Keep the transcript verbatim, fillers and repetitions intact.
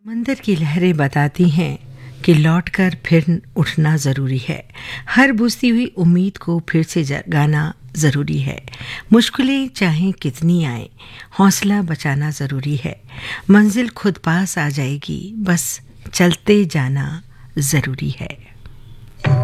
मंदिर की लहरें बताती हैं कि लौटकर फिर उठना ज़रूरी है। हर बुझती हुई उम्मीद को फिर से जगाना ज़रूरी है। मुश्किलें चाहे कितनी आए, हौसला बचाना ज़रूरी है। मंजिल खुद पास आ जाएगी, बस चलते जाना ज़रूरी है।